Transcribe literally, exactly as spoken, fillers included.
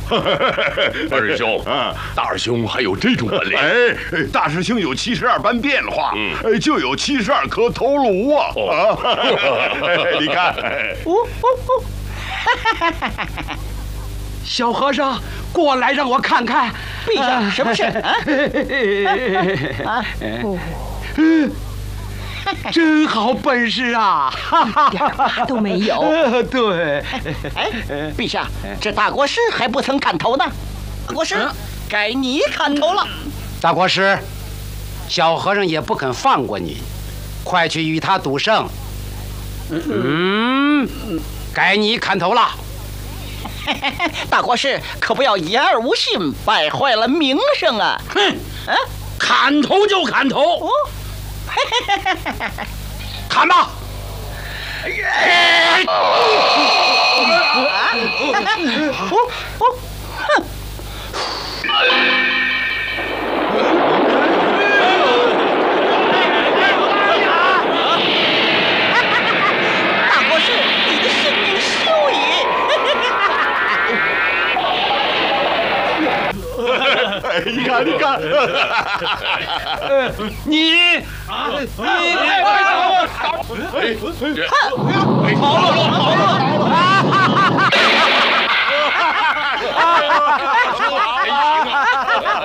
二师兄，大师兄还有这种本领？ 哎，大师兄有七十二般变化，嗯，就有七十二颗头颅啊！哦、你看，哦哦哦， 小和尚，过来让我看看。 陛下，什么事？啊？ 嗯。真好本事啊！ 一点疤都没有。 对。 哎，陛下，这大国师还不曾砍头呢。大国师，该你砍头了。 大国师，小和尚也不肯放过你，快去与他赌胜。嗯，该你砍头了。 大国师可不要言而无信，败坏了名声啊！ 哼，啊，砍头就砍头。哦。砍吧！哎！ 哦哦，哼！大国师，你的性命休矣！ 你看，你看， 你啊，你快走！ 哎， 跑了，跑了！